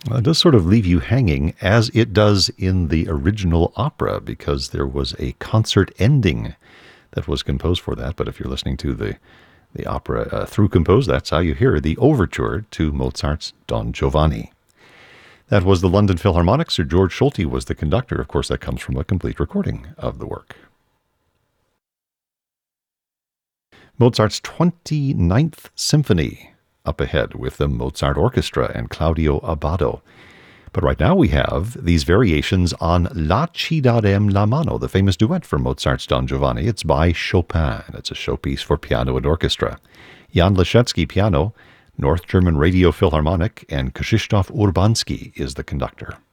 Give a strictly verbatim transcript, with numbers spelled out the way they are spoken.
Well, it does sort of leave you hanging, as it does in the original opera, because there was a concert ending that was composed for that. But if you're listening to the, the opera uh, through composed, that's how you hear the overture to Mozart's Don Giovanni. That was the London Philharmonic. Sir George Solti was the conductor. Of course, that comes from a complete recording of the work. Mozart's twenty-ninth Symphony up ahead with the Mozart Orchestra and Claudio Abbado. But right now we have these variations on La Ci darem la mano, the famous duet for Mozart's Don Giovanni. It's by Chopin. It's a showpiece for piano and orchestra. Jan Leschetski, piano, North German Radio Philharmonic, and Krzysztof Urbanski is the conductor.